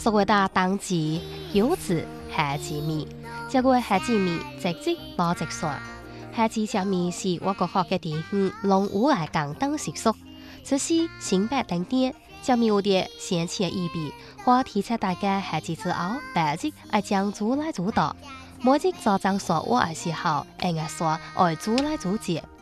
所谓的当季柚子夏季米，这个夏季米直接无直线。夏季食米是我国學嘅地方農務嘅簡單習俗，只是新白等點，食米有啲先前意味，我提出大家夏季之後，白日愛將煮來煮到，每日早上說我嘅時候，硬係說愛煮來煮節。